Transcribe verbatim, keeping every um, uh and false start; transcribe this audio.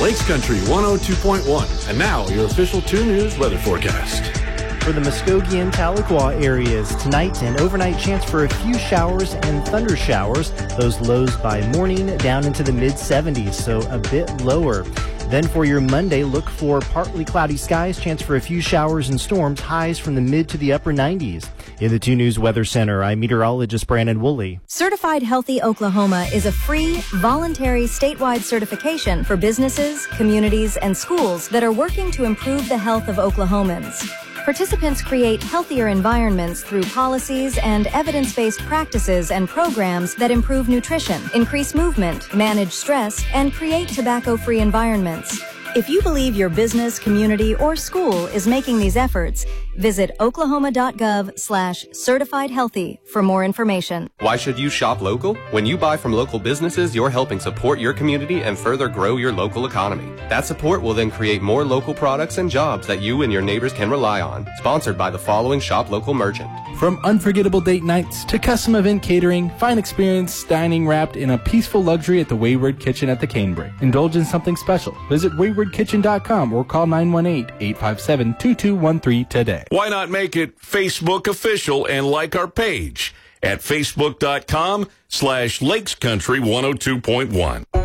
Lakes Country one oh two point one. And now, your official two News weather forecast. For the Muskogee and Tahlequah areas, tonight an overnight chance for a few showers and thunder showers. Those lows by morning down into the mid seventies, so a bit lower. Then for your Monday, look for partly cloudy skies, chance for a few showers and storms, highs from the mid to the upper nineties. In the two News Weather Center, I'm meteorologist Brandon Woolley. Certified Healthy Oklahoma is a free, voluntary statewide certification for businesses, communities, and schools that are working to improve the health of Oklahomans. Participants create healthier environments through policies and evidence-based practices and programs that improve nutrition, increase movement, manage stress, and create tobacco-free environments. If you believe your business, community, or school is making these efforts, visit oklahoma.gov slash certified healthy for more information. Why should you shop local? When you buy from local businesses, you're helping support your community and further grow your local economy. That support will then create more local products and jobs that you and your neighbors can rely on. Sponsored by the following shop local merchant. From unforgettable date nights to custom event catering, fine experience dining wrapped in a peaceful luxury at the Wayward Kitchen at the Canebrake. Indulge in something special. Visit wayward kitchen dot com or call nine one eight, eight five seven, two two one three today. Why not make it Facebook official and like our page at facebook.com slash Lakes Country 102.1.